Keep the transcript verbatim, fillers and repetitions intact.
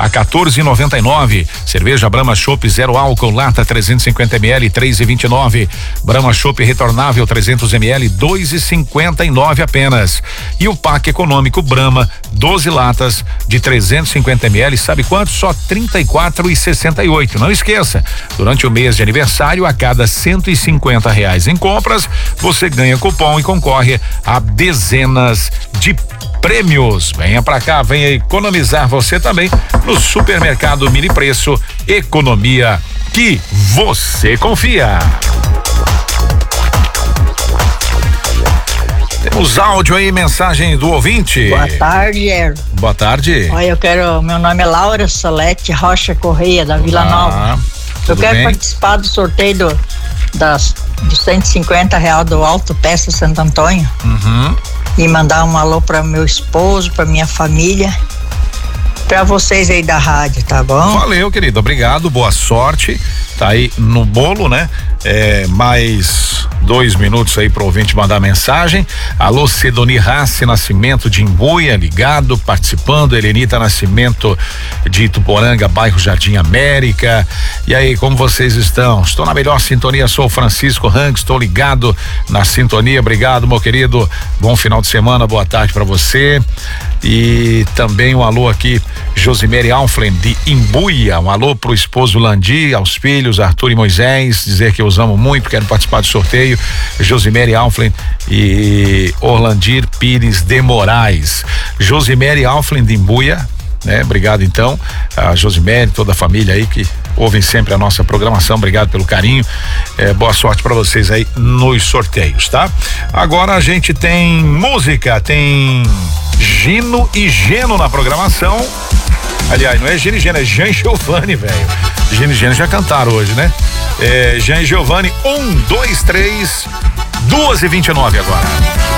a quatorze e noventa e nove. Cerveja Brahma Chopp zero álcool, lata trezentos e cinquenta mililitros, três e vinte e nove. Brahma Chopp retornável trezentos mililitros, dois e cinquenta e nove apenas. E o pack econômico Brahma, doze latas de trezentos e cinquenta mililitros, sabe quanto? Só trinta e quatro e sessenta e oito. Não esqueça, durante o mês de aniversário, a cada cento e cinquenta reais em compras, você ganha cupom e concorre a dezenas de prêmios. Venha pra cá, venha economizar você também no Supermercado Mini Preço, economia que você confia. Temos áudio aí, mensagem do ouvinte. Boa tarde, Erno. Boa tarde. Olha, eu quero, meu nome é Laura Salete Rocha Correia, da Vila ah, Nova. Eu quero bem? participar do sorteio do, das, dos cento e cinquenta real do Alto Peça Santo Antônio. Uhum. E mandar um alô para meu esposo, para minha família, para vocês aí da rádio, tá bom? Valeu, querido, obrigado, boa sorte. Tá aí no bolo, né? É, mais dois minutos aí pro ouvinte mandar mensagem. Alô, Sedoni Rassi Nascimento de Imbuia, ligado, participando. Helenita Nascimento de Ituporanga, bairro Jardim América. E aí, como vocês estão? Estou na melhor sintonia, sou o Francisco Ranks, estou ligado na sintonia. Obrigado, meu querido. Bom final de semana, boa tarde para você. E também um alô aqui, Josimere Alflen de Imbuia. Um alô pro esposo Landi, aos filhos Arthur e Moisés, dizer que eu os amo muito, quero participar do sorteio. Josimere Alflen e Orlandir Pires de Moraes. Josimere Alflen de Imbuia, né? Obrigado então, a Josimere, toda a família aí que ouvem sempre a nossa programação, obrigado pelo carinho, é, boa sorte para vocês aí nos sorteios, tá? Agora a gente tem música, tem Gino e Geno na programação. Aliás, não é Gino e Geno, é Jean e Giovanni, velho. Gino e Geno já cantaram hoje, né? É, Jean e Giovanni, um, dois, três, duas e vinte e nove agora.